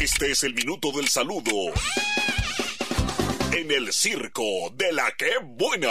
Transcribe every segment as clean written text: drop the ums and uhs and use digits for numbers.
Este es el minuto del saludo en el circo de la que buena.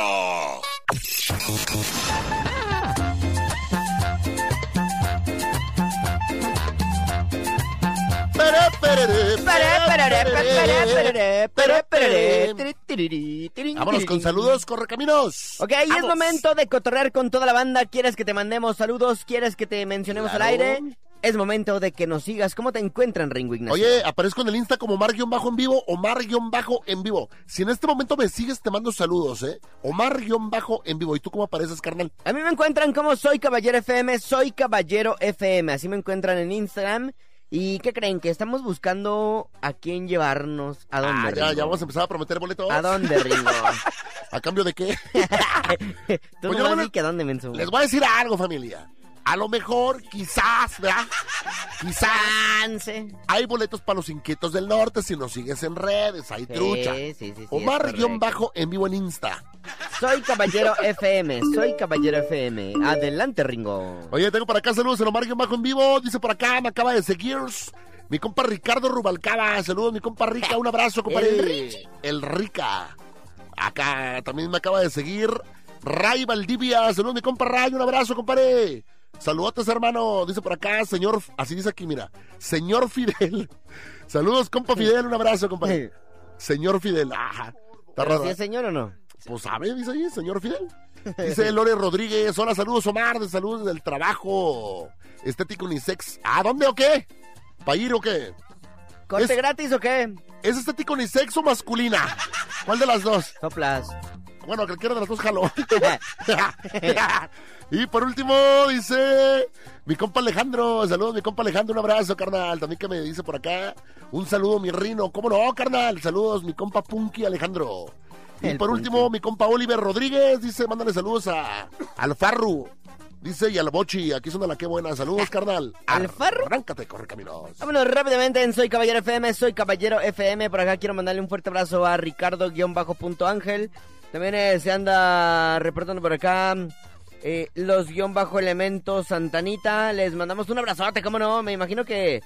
Vámonos con saludos, correcaminos. Ok, y es momento de cotorrear con toda la banda. ¿Quieres que te mandemos saludos? ¿Quieres que te mencionemos al aire? Es momento de que nos sigas. ¿Cómo te encuentran, Ringo Ignacio? Oye, aparezco en el Insta como Omar-en vivo, Omar-en vivo. Si en este momento me sigues, te mando saludos, Omar-en vivo. ¿Y tú cómo apareces, carnal? A mí me encuentran como Soy Caballero FM, Soy Caballero FM. Así me encuentran en Instagram. ¿Y qué creen? Que estamos buscando a quién llevarnos. ¿A dónde, Ringo? Ya vamos a empezar a prometer boletos. ¿A dónde, Ringo? ¿A cambio de qué? Tú no vas a decir que a dónde, menso. Les voy a decir algo, familia. A lo mejor, quizás, ¿verdad? Quizás hay boletos para los Inquietos del Norte si nos sigues en redes, hay trucha. Sí, Omar-en vivo en Insta. Soy Caballero FM, Soy Caballero FM. Adelante, Ringo. Oye, tengo por acá saludos en Omar-en vivo. Dice por acá, me acaba de seguir mi compa Ricardo Rubalcaba. Saludos, mi compa Rica, un abrazo, compadre. El Rica. Acá también me acaba de seguir Ray Valdivia. Saludos, mi compa Ray, un abrazo, compadre. Saludotes, hermano. Dice por acá, señor, así dice aquí, mira, señor Fidel. Saludos, compa Fidel, un abrazo, compadre. Señor Fidel. Ajá. ¿Está raro? ¿Sí es señor o no? Pues sabe, dice ahí, señor Fidel. Dice Lore Rodríguez, hola, saludos, Omar, de saludos del trabajo. Estético Unisex. ¿A dónde o qué? ¿Para ir o qué? ¿Corte gratis o qué? ¿Es estético unisex o masculina? ¿Cuál de las dos? Soplas. Bueno, cualquiera de las dos jalo. Y por último, dice mi compa Alejandro. Saludos, mi compa Alejandro, un abrazo, carnal. También que me dice por acá, un saludo, mi Rino. ¿Cómo no, carnal? Saludos, mi compa Punky Alejandro. Y por último, mi compa Oliver Rodríguez dice, mándale saludos al Farru. Dice, y al Bochi, aquí son de la que buena. Saludos, carnal. ¿Al Farru? Arráncate, correcaminos. Vámonos rápidamente en Soy Caballero FM, Soy Caballero FM. Por acá quiero mandarle un fuerte abrazo a Ricardo-Ángel. También se anda reportando por acá los _elementos Santanita. Les mandamos un abrazote, ¿cómo no? Me imagino que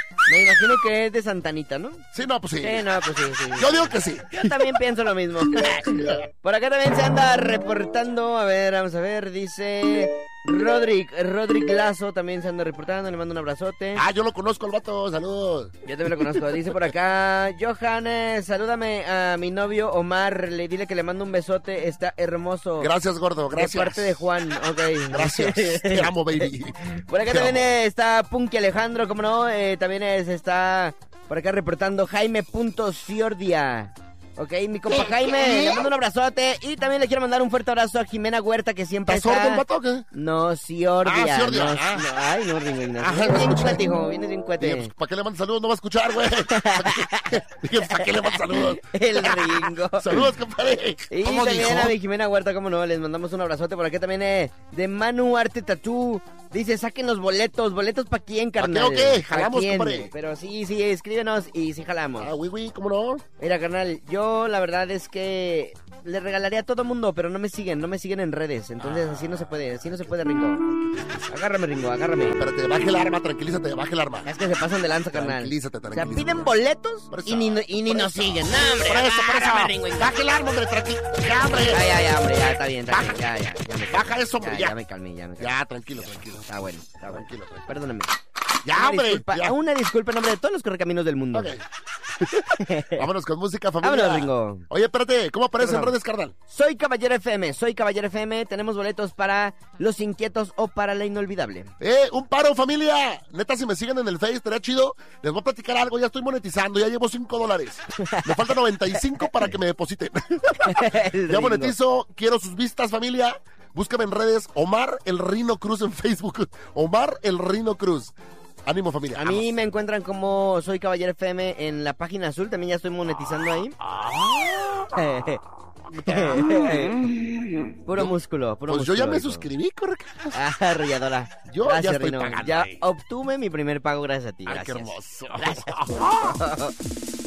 es de Santanita, ¿no? Sí, no, pues sí. Sí, no, pues sí. Yo digo que sí. Yo también pienso lo mismo. Por acá también se anda reportando, a ver, vamos a ver, dice Rodrick Lazo, también se anda reportando, le mando un abrazote. Ah, yo lo conozco al vato, saludos. Yo también lo conozco, dice por acá, Johan, salúdame a mi novio Omar, dile que le mando un besote, está hermoso. Gracias, gordo, gracias. De parte de Juan, ok. Gracias, te amo, baby. Por acá también está Punky Alejandro, como no, también está por acá reportando Jaime.Ciordia. Ok, mi compa Jaime, le mando un abrazote. Y también le quiero mandar un fuerte abrazo a Jimena Huerta, que siempre está... ¿Estás sordo el vato o qué? No, Ciordia. Ah, Ciordia. No, ay, no, Ringo Ignacio. Vienes bien cuete, hijo, vienes bien cuete. Pues, ¿para qué le mandas saludos? No va a escuchar, güey. Dije, ¿para qué le mandas saludos? El Ringo. Saludos, compadre. Y también a mi Jimena Huerta, como no, les mandamos un abrazote. Por acá también de Manu Arte Tatú. Dice, saquen los boletos ¿para quién, carnal? ¿Para qué? ¿Jalamos, compadre? Pero sí, escríbenos y sí jalamos. Ah, güey, ¿cómo no? Mira, carnal, yo la verdad es que le regalaría a todo mundo, pero no me siguen en redes. Entonces así no se puede, Ringo. Agárrame, Ringo, agárrame. Espérate, baje el arma, tranquilízate, baje el arma. Es que se pasan de lanza, carnal. Tranquilízate. O sea, piden boletos y ni nos siguen. No, hombre, por eso. Ringo. Baje el arma, hombre, tranquilo. Ya, hombre. Ya, hombre, ya, está bien. Ya baja eso, hombre, ya. Ya me calmé. Ya, tranquilo. Está bueno. Tranquilo. Perdóname. Ya, hombre. Una disculpa en nombre de todos los correcaminos del mundo. Okay. Vámonos con música, familia. Vámonos, Ringo. Oye, espérate, ¿cómo aparece en redes, carnal? Soy Caballero FM. Tenemos boletos para Los Inquietos o para La Inolvidable. Un paro, familia. Neta, si me siguen en el Face, estaría chido. Les voy a platicar algo, ya estoy monetizando, ya llevo $5. Me faltan 95 para que me depositen. Ya monetizo, quiero sus vistas, familia. Búscame en redes, Omar el Rino Cruz en Facebook. Omar el Rino Cruz. Ánimo, familia. A mí me encuentran como Soy Caballero FM en la página azul. También ya estoy monetizando ahí. Puro músculo, puro músculo. Yo ya me suscribí, correcto. Arrolladora. Yo gracias, ya estoy Rino. pagando. Ya obtuve mi primer pago gracias a ti. Gracias. Qué hermoso. Gracias.